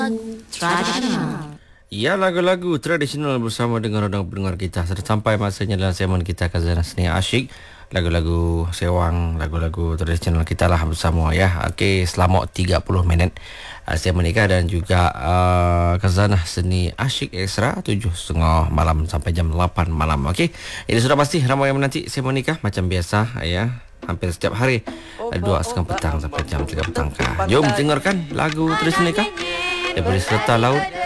Tradisional. Ya, lagu-lagu tradisional bersama dengan rodang pendengar kita. Sudah sampai masanya dalam segmen kita Khazanah Seni Asyik. Lagu-lagu sewang, lagu-lagu tradisional kita lah bersama ya. Okey, selama 30 minit saya menikah dan juga Khazanah Seni Asyik Ekstra 7.30 malam sampai jam 8 malam. Okey, ini sudah pasti ramai yang menanti saya menikah macam biasa ya. Hampir setiap hari 2.30 petang sampai jam 3 petang. Jom dengarkan lagu tradisional daripada Serta Laut